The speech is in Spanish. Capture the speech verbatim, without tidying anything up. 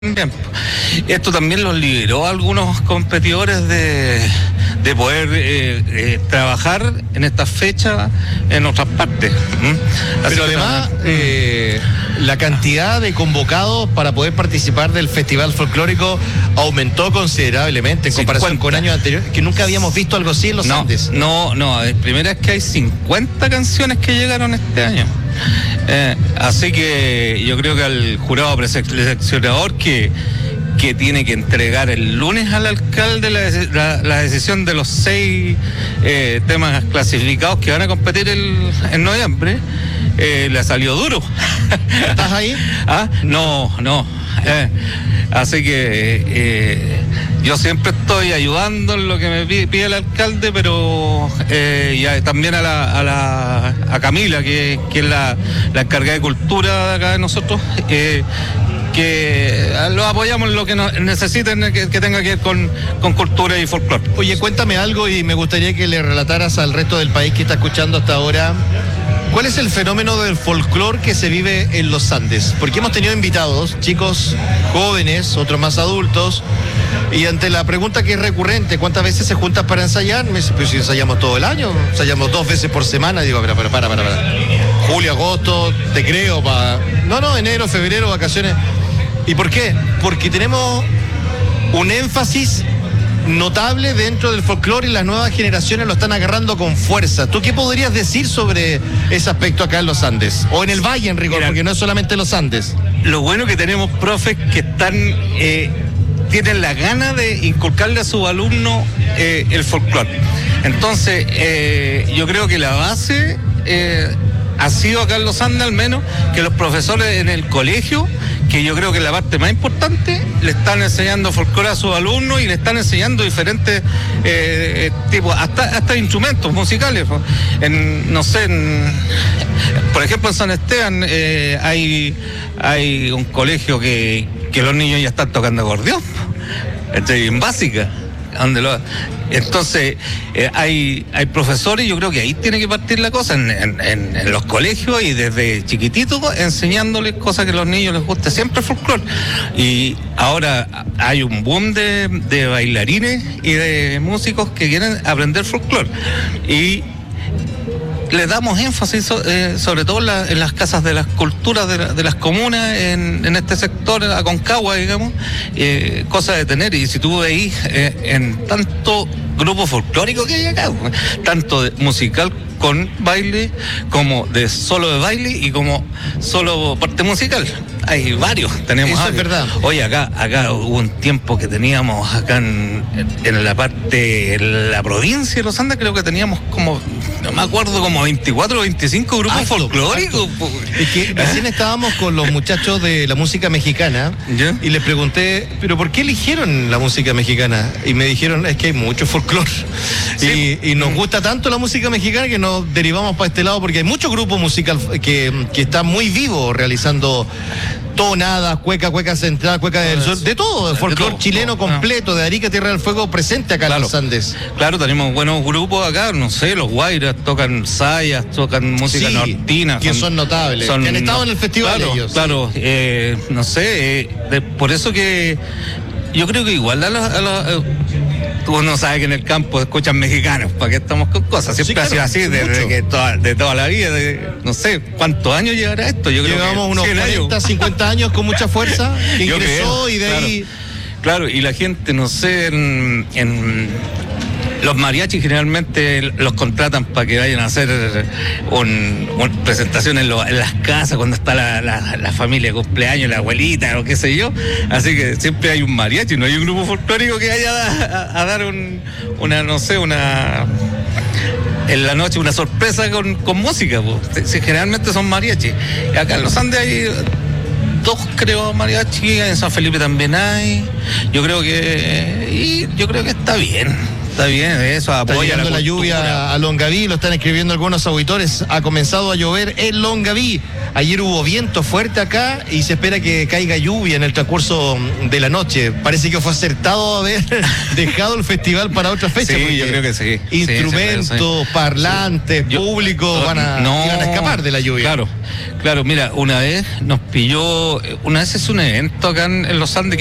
Bien. Esto también los liberó a algunos competidores de, de poder eh, eh, trabajar en estas fechas en otras partes. ¿Mm? Pero además, eh, la cantidad de convocados para poder participar del Festival Folclórico aumentó considerablemente en comparación con años anteriores, que nunca habíamos visto algo así en los no, Andes. No, no, primera es que hay cincuenta canciones que llegaron este año. Eh, así que yo creo que al jurado preseleccionador que, que tiene que entregar el lunes al alcalde la, la, la decisión de los seis eh, temas clasificados que van a competir el, en noviembre, eh, le salió duro. ¿Estás ahí? ¿Ah? No, no. Eh, así que eh, yo siempre estoy ayudando en lo que me pide, pide el alcalde, pero eh, y a, también a la, a la a Camila, que, que es la, la encargada de cultura de acá de nosotros, eh, que lo apoyamos en lo que nos necesiten que, que tenga que ver con, con cultura y folclore. Oye, cuéntame algo y me gustaría que le relataras al resto del país que está escuchando hasta ahora. ¿Cuál es el fenómeno del folclore que se vive en los Andes? Porque hemos tenido invitados, chicos jóvenes, otros más adultos, y ante la pregunta que es recurrente, ¿cuántas veces se juntan para ensayar? Me dice, pues si ensayamos todo el año, ensayamos dos veces por semana. Digo, pero, pero, para, para, para. Julio, agosto, te creo, para... No, no, enero, febrero, vacaciones. ¿Y por qué? Porque tenemos un énfasis notable dentro del folclore y las nuevas generaciones lo están agarrando con fuerza. ¿Tú qué podrías decir sobre ese aspecto acá en los Andes? O en el Valle, en rigor, Mira, porque no es solamente los Andes. Lo bueno que tenemos profes que están... Eh, tienen la gana de inculcarle a sus alumnos eh, el folclore. Entonces, eh, yo creo que la base... Eh, ha sido acá en los Andes al menos que los profesores en el colegio, que yo creo que es la parte más importante, le están enseñando folclore a sus alumnos y le están enseñando diferentes eh, tipos, hasta, hasta instrumentos musicales. En, no sé, en, por ejemplo en San Esteban eh, hay, hay un colegio que, que los niños ya están tocando acordeón, en básica. Donde lo, entonces eh, hay hay profesores, yo creo que ahí tiene que partir la cosa en, en, en, en los colegios y desde chiquititos enseñándoles cosas que a los niños les gusta, siempre folclore. Y ahora hay un boom de, de bailarines y de músicos que quieren aprender folclore y le damos énfasis so, eh, sobre todo en, la, en las casas de las culturas de, la, de las comunas en, en este sector, en Aconcagua, digamos, eh, cosa de tener. Y si tú veis eh, en tanto grupo folclórico que hay acá, tanto de musical con baile, como de solo de baile y como solo parte musical. Hay varios, tenemos. Eso es verdad. Oye, acá, acá hubo un tiempo que teníamos acá en, en la parte, en la provincia de los Andes, creo que teníamos como, no me acuerdo, como veinticuatro o veinticinco grupos alto, folclóricos. Alto. Es que recién estábamos con los muchachos de la música mexicana, ¿ya? Y les pregunté, ¿pero por qué eligieron la música mexicana? Y me dijeron, es que hay mucho folclore. Sí. Y, y nos gusta tanto la música mexicana que nos derivamos para este lado porque hay muchos grupos musicales que, que están muy vivos realizando tonadas, cueca, cueca central, cueca del sur, de todo, el folclore chileno completo, de Arica, Tierra del Fuego, presente acá claro, en los Andes. Claro, tenemos buenos grupos acá, no sé, los Guairas tocan sayas, tocan música sí, nortina. Que son, son notables, son, que han estado no, en el festival claro, ellos. Claro, sí. eh, no sé, eh, de, por eso que yo creo que igual a los... A la, eh, uno sabe que en el campo escuchan mexicanos, ¿para qué estamos con cosas? Siempre sí, claro, ha sido así, desde que toda, de toda la vida, de, no sé, ¿cuántos años llevará esto? Yo creo Llevamos que unos cuarenta, cincuenta años con mucha fuerza, que yo ingresó creo, y de claro, ahí... Claro, y la gente, no sé, en... en los mariachis generalmente los contratan para que vayan a hacer un, un presentación en, lo, en las casas cuando está la, la, la familia de cumpleaños, la abuelita o qué sé yo. Así que siempre hay un mariachi, no hay un grupo folclórico que vaya a, a, a dar un, una, no sé, una... en la noche una sorpresa con, con música. Pues. Sí, generalmente son mariachis. Y acá en los Andes hay... dos creo mariachi, en San Felipe también hay. Yo creo que y yo creo que está bien. Está bien, eso Está apoya llegando la, la lluvia a Longaví, lo están escribiendo algunos auditores. Ha comenzado a llover en Longaví. Ayer hubo viento fuerte acá y se espera que caiga lluvia en el transcurso de la noche. Parece que fue acertado haber dejado el festival para otra fecha. Sí, yo creo que sí. Instrumentos, sí, sí. parlantes, Yo, públicos van a, no, iban a escapar de la lluvia. Claro, claro, mira, una vez nos pilló, una vez es un evento acá en, en Los Andes